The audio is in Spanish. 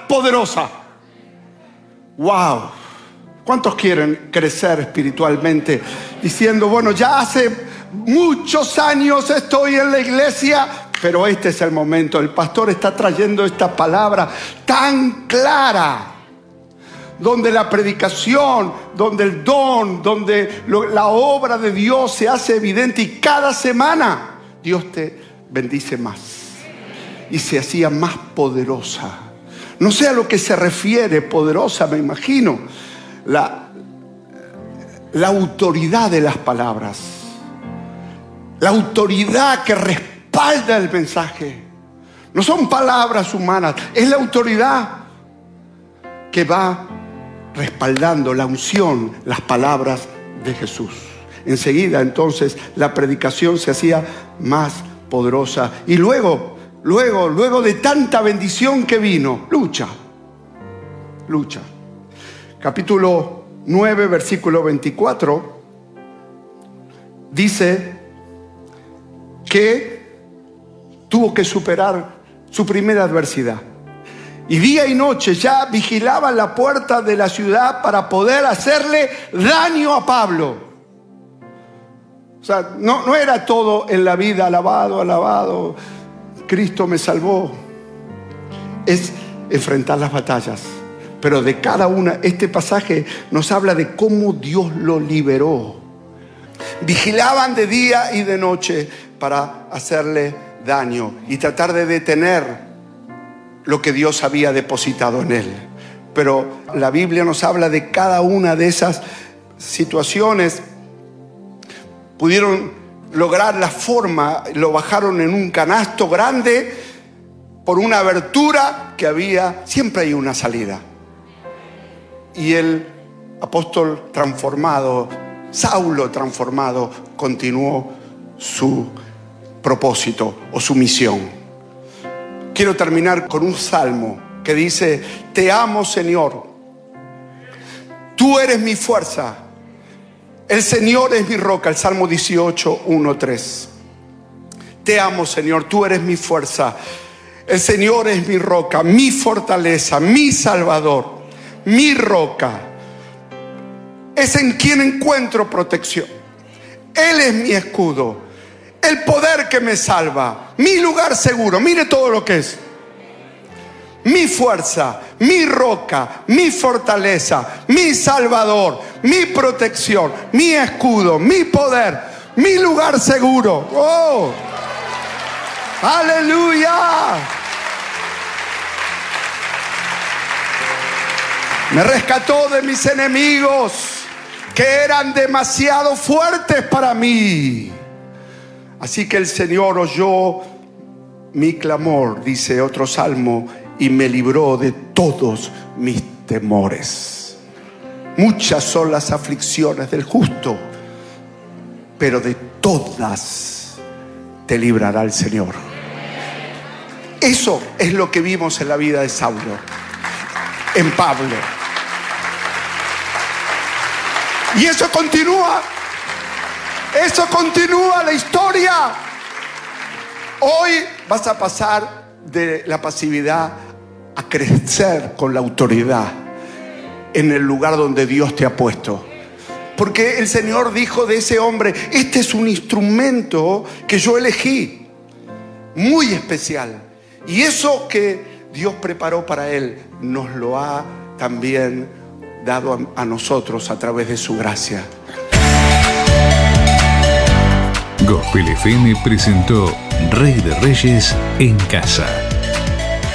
poderosa. ¡Wow! ¿Cuántos quieren crecer espiritualmente diciendo, bueno, ya hace muchos años estoy en la iglesia, pero este es el momento? El pastor está trayendo esta palabra tan clara, donde la predicación, donde el don, donde la obra de Dios se hace evidente, y cada semana Dios te bendice más y se hacía más poderosa. No sé a lo que se refiere poderosa, me imagino la autoridad de las palabras, la autoridad que respalda el mensaje. No son palabras humanas, es la autoridad que va respaldando la unción, las palabras de Jesús. Enseguida entonces la predicación se hacía más poderosa. Y luego de tanta bendición que vino, lucha. Capítulo 9, versículo 24, dice que tuvo que superar su primera adversidad. Y día y noche ya vigilaban la puerta de la ciudad para poder hacerle daño a Pablo. O sea, no era todo en la vida alabado, Cristo me salvó. Es enfrentar las batallas. Pero de cada una, este pasaje nos habla de cómo Dios lo liberó. Vigilaban de día y de noche para hacerle daño y tratar de detener lo que Dios había depositado en él. Pero la Biblia nos habla de cada una de esas situaciones. Pudieron lograr la forma, lo bajaron en un canasto grande por una abertura que había. Siempre hay una salida. Y el apóstol transformado, Saulo transformado, continuó su propósito o su misión. Quiero terminar con un salmo que dice: te amo, Señor, tú eres mi fuerza, el Señor es mi roca. El Salmo 18, 1, 3. Te amo, Señor, tú eres mi fuerza, el Señor es mi roca, mi fortaleza, mi Salvador, mi roca. Es en quien encuentro protección. Él es mi escudo, el poder que me salva, mi lugar seguro. Mire todo lo que es: mi fuerza, mi roca, mi fortaleza, mi salvador, mi protección, mi escudo, mi poder, mi lugar seguro. ¡Oh! ¡Aleluya! Me rescató de mis enemigos que eran demasiado fuertes para mí. Así que el Señor oyó mi clamor, dice otro salmo, y me libró de todos mis temores. Muchas son las aflicciones del justo, pero de todas te librará el Señor. Eso es lo que vimos en la vida de Saulo, en Pablo. Y eso continúa la historia. Hoy vas a pasar de la pasividad a crecer con la autoridad en el lugar donde Dios te ha puesto. Porque el Señor dijo de ese hombre: este es un instrumento que yo elegí, muy especial. Y eso que Dios preparó para él, nos lo ha también dado a nosotros a través de su gracia. Gospel FM presentó Rey de Reyes en Casa.